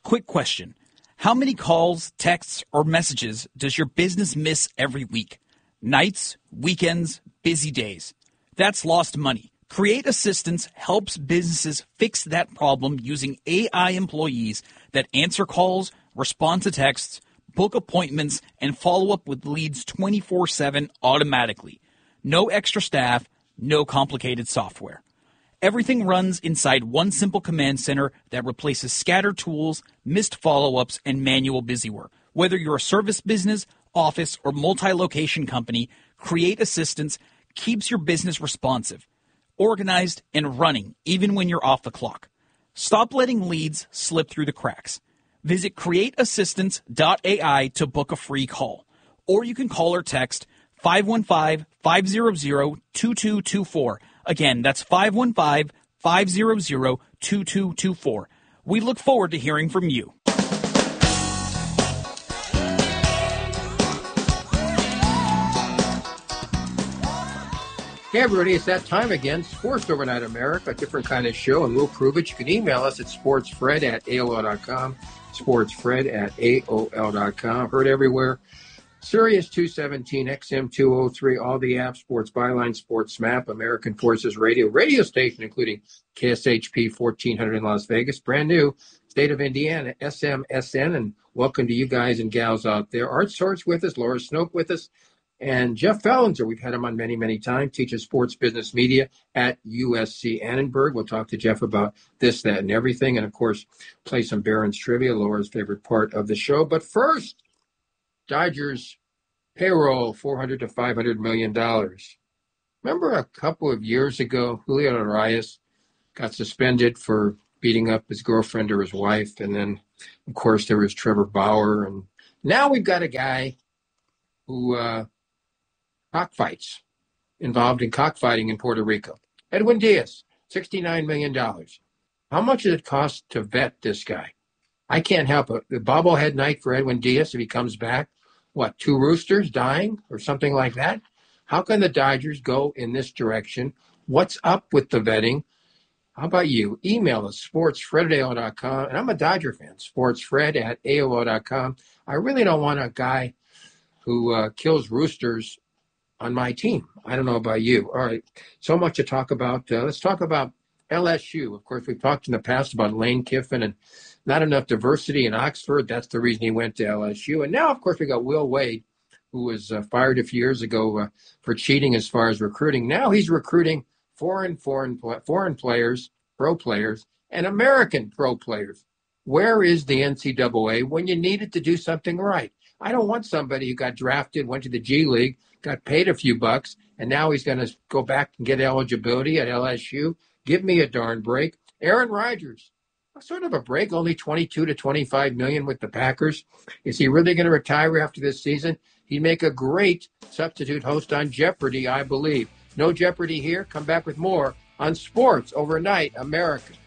Quick question. How many calls, texts, or messages does your business miss every week? Nights, weekends, busy days. That's lost money. Create Assistance helps businesses fix that problem using AI employees that answer calls, respond to texts, book appointments, and follow up with leads 24/7 automatically. No extra staff, no complicated software. Everything runs inside one simple command center that replaces scattered tools, missed follow-ups, and manual busywork. Whether you're a service business, office, or multi-location company, Create Assistance keeps your business responsive, organized, and running even when you're off the clock. Stop letting leads slip through the cracks. Visit createassistance.ai to book a free call. Or you can call or text 515-500-2224. Again, that's 515-500-2224. We look forward to hearing from you. Hey everybody, it's that time again. Sports Overnight America, a different kind of show, and we'll prove it. You can email us at sportsfred@aol.com, sportsfred@aol.com. Heard everywhere. Sirius 217, XM 203, all the apps, Sports Byline, Sports Map, American Forces radio station, including KSHP 1400 in Las Vegas, brand new, state of Indiana, SMSN, and welcome to you guys and gals out there. Art Sorts with us, Laura Snoke with us, and Jeff Fellenzer, we've had him on many, many times, teaches sports business media at USC Annenberg. We'll talk to Jeff about this, that, and everything, and of course, play some Barron's Trivia, Laura's favorite part of the show. But first, Dodgers payroll, $400 to $500 million. Remember a couple of years ago, Julio Urias got suspended for beating up his girlfriend or his wife, and then, of course, there was Trevor Bauer, and now we've got a guy who involved in cockfighting in Puerto Rico. Edwin Diaz, $69 million. How much does it cost to vet this guy? I can't help it. The bobblehead night for Edwin Diaz, if he comes back, what, 2 roosters dying or something like that? How can the Dodgers go in this direction? What's up with the vetting? How about you? Email us, sportsfred@aol.com. And I'm a Dodger fan, sportsfred@aol.com. I really don't want a guy who kills roosters on my team. I don't know about you. All right, so much to talk about. Let's talk about LSU. Of course, we've talked in the past about Lane Kiffin and not enough diversity in Oxford. That's the reason he went to LSU. And now, of course, we got Will Wade, who was fired a few years ago for cheating as far as recruiting. Now he's recruiting foreign players, pro players, and American pro players. Where is the NCAA when you needed to do something right? I don't want somebody who got drafted, went to the G League, got paid a few bucks, and now he's going to go back and get eligibility at LSU. Give me a darn break. Aaron Rodgers, sort of a break, only 22 to 25 million with the Packers. Is he really going to retire after this season? He'd make a great substitute host on Jeopardy, I believe. No Jeopardy here. Come back with more on Sports Overnight America.